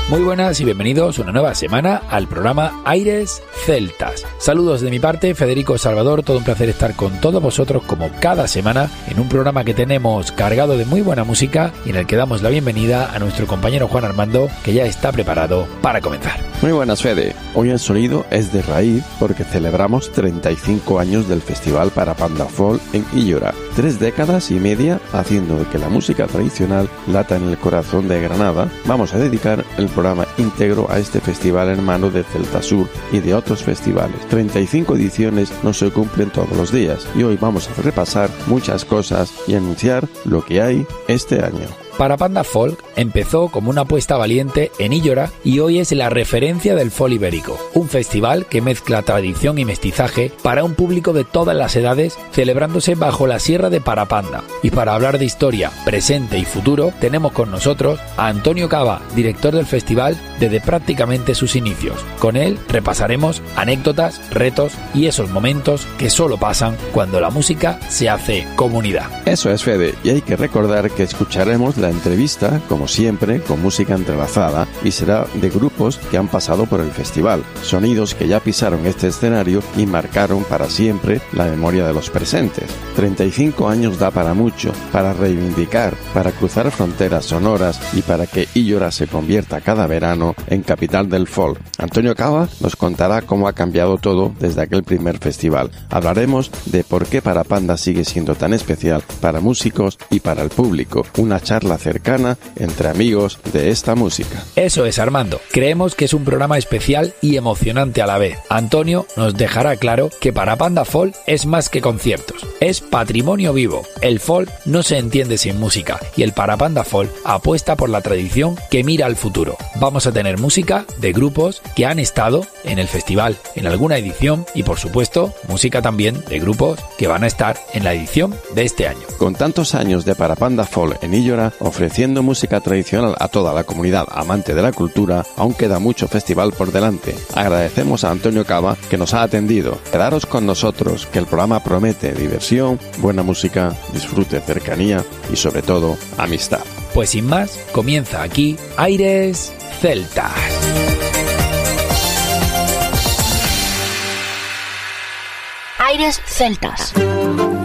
Muy buenas y bienvenidos una nueva semana al programa Aires Celtas. Saludos de mi parte, Federico Salvador, todo un placer estar con todos vosotros como cada semana en un programa que tenemos cargado de muy buena música y en el que damos la bienvenida a nuestro compañero Juan Armando, que ya está preparado para comenzar. Muy buenas, Fede. Hoy el sonido es de raíz porque celebramos 35 años del Festival Parapanda Folk en Illora. 3 décadas y media haciendo de que la música tradicional lata en el corazón de Granada. Vamos a dedicar el programa íntegro a este festival hermano de Celta Sur y de otros festivales. 35 ediciones no se cumplen todos los días y hoy vamos a repasar muchas cosas y anunciar lo que hay este año. Parapanda Folk empezó como una apuesta valiente en Illora y hoy es la referencia del folk ibérico, un festival que mezcla tradición y mestizaje para un público de todas las edades, celebrándose bajo la sierra de Parapanda. Y para hablar de historia, presente y futuro, tenemos con nosotros a Antonio Cava, director del festival desde prácticamente sus inicios. Con él repasaremos anécdotas, retos y esos momentos que solo pasan cuando la música se hace comunidad. Eso es, Fede, y hay que recordar que escucharemos la entrevista, como siempre, con música entrelazada y será de grupos que han pasado por el festival, sonidos que ya pisaron este escenario y marcaron para siempre la memoria de los presentes. 35 años da para mucho, para reivindicar, para cruzar fronteras sonoras y para que Illora se convierta cada verano en capital del folk. Antonio Cava nos contará cómo ha cambiado todo desde aquel primer festival. Hablaremos de por qué Parapanda sigue siendo tan especial para músicos y para el público. Una charla cercana entre amigos de esta música. Eso es, Armando. Creemos que es un programa especial y emocionante a la vez. Antonio nos dejará claro que Parapanda Folk es más que conciertos, es patrimonio vivo. El folk no se entiende sin música y el Parapanda Folk apuesta por la tradición que mira al futuro. Vamos a tener música de grupos que han estado en el festival en alguna edición y, por supuesto, música también de grupos que van a estar en la edición de este año. Con tantos años de Parapanda Folk en Illora, ofreciendo música tradicional a toda la comunidad amante de la cultura, aún queda mucho festival por delante. Agradecemos a Antonio Cava que nos ha atendido. Quedaros con nosotros, que el programa promete diversión, buena música, disfrute, cercanía y sobre todo amistad. Pues sin más, comienza aquí Aires Celtas. Aires Celtas.